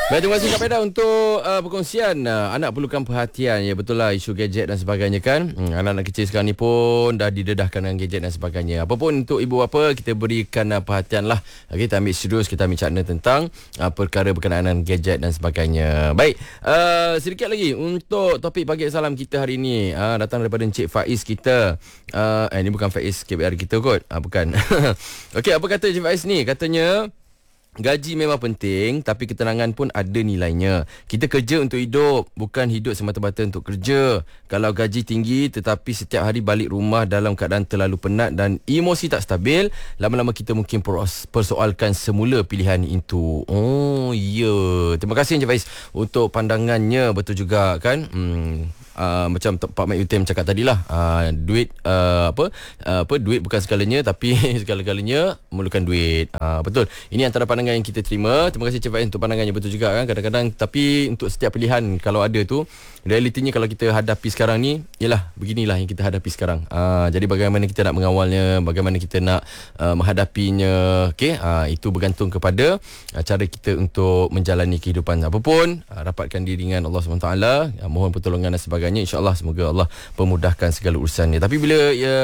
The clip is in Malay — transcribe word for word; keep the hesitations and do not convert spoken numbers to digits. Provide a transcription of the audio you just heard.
Baik, terima kasih Kak Peda untuk uh, perkongsian. uh, Anak perlukan perhatian. Ya betul lah, isu gadget dan sebagainya kan. hmm, Anak-anak kecil sekarang ni pun dah didedahkan dengan gadget dan sebagainya. Apapun untuk ibu bapa, kita berikan uh, perhatian lah. okay, Kita ambil serius, kita ambil cakna tentang uh, perkara berkenaan dengan gadget dan sebagainya. Baik, uh, sedikit lagi untuk topik pagi salam kita hari ini. uh, Datang daripada Encik Faiz kita. uh, Eh ni bukan Faiz K B R kita kot. uh, Bukan. Okey, apa kata Encik Faiz ni? Katanya gaji memang penting, tapi ketenangan pun ada nilainya. Kita kerja untuk hidup, bukan hidup semata-mata untuk kerja. Kalau gaji tinggi tetapi setiap hari balik rumah dalam keadaan terlalu penat dan emosi tak stabil, lama-lama kita mungkin persoalkan semula pilihan itu. Oh, ya. Yeah. Terima kasih Encik Faiz untuk pandangannya. Betul juga kan? Hmm. Uh, macam Pak Mat Yutem cakap tadilah, uh, duit uh, apa uh, apa duit bukan segalanya, tapi segala-galanya memerlukan duit. Uh, betul. Ini antara pandangan yang kita terima. Terima kasih Cik Faiz untuk pandangannya. Betul juga kan, kadang-kadang, tapi untuk setiap pilihan kalau ada tu, realitinya kalau kita hadapi sekarang ni, yalah beginilah yang kita hadapi sekarang. Uh, jadi bagaimana kita nak mengawalnya, bagaimana kita nak uh, menghadapinya, okey, uh, itu bergantung kepada uh, cara kita untuk menjalani kehidupan. Apapun, uh, rapatkan diri dengan Allah subhanahu wa taala, uh, mohon pertolongan dan sebagainya. InsyaAllah semoga Allah pemudahkan segala urusannya. Tapi bila ya